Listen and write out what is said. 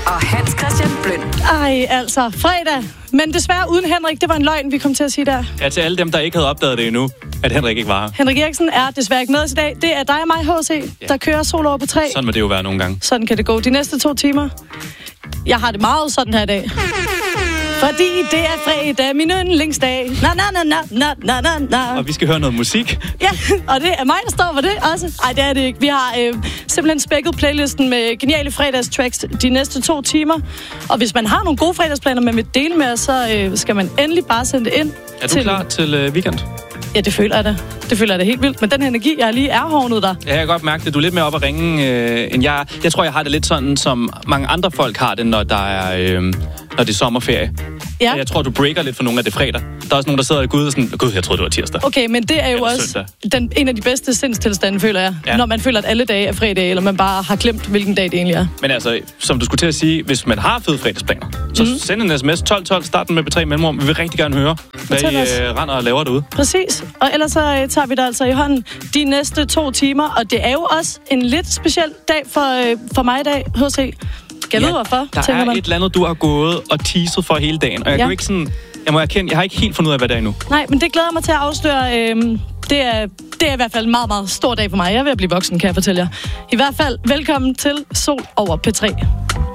Og Hans Christian Bløn. Ej, altså, fredag. Men desværre uden Henrik, det var en løgn, vi kom til at sige der. Ja, til alle dem, der ikke havde opdaget det endnu, at Henrik ikke var her. Henrik Eriksen er desværre ikke med os i dag. Det er dig og mig, HC, der kører Sol over på 3. Sådan må det jo være nogle gange. Sådan kan det gå. De næste 2 timer. Jeg har det meget sådan her i dag. Fordi det er fredag, min yndlingsdag. Na. Og vi skal høre noget musik. Ja, og det er mig, der står for det også. Ej, det er det ikke. Vi har simpelthen spækket playlisten med geniale fredagstracks de næste 2 timer. Og hvis man har nogle gode fredagsplaner, man vil dele med os, så skal man endelig bare sende det ind. Er du klar til weekend? Ja, det føler jeg da. Det føler jeg da helt vildt. Men den energi, jeg lige er hårnet der. Ja, jeg kan godt mærke det. Du er lidt mere op at ringe, end jeg. Jeg tror, jeg har det lidt sådan, som mange andre folk har det, når der er, når det er sommerferie. Ja. Jeg tror, du breaker lidt for nogle af det fredag. Der er også nogen, der sidder og gud, sådan, gud, jeg troede, det var tirsdag. Okay, men det er jo også en af de bedste sindstilstande, føler jeg. Ja. Når man føler, at alle dage er fredag, eller man bare har glemt, hvilken dag det egentlig er. Men altså, som du skulle til at sige, hvis man har fede fredagsplaner, så send en sms 1212, start den med B3 mellemrum. Vi vil rigtig gerne høre, hvad I render og laver derude. Præcis. Og ellers så tager vi dig altså i hånden de næste 2 timer. Og det er jo også en lidt speciel dag for mig i dag, HC. Skal jeg vide, hvorfor? Der er et eller andet, du har gået og teaset for hele dagen. Og jeg kan ikke sådan... Jeg må erkende, jeg har ikke helt fundet ud af, hvad det er endnu. Nej, men det glæder mig til at afsløre. Det er i hvert fald en meget, meget stor dag for mig. Jeg er ved at blive voksen, kan jeg fortælle jer. I hvert fald, velkommen til Sol over P3.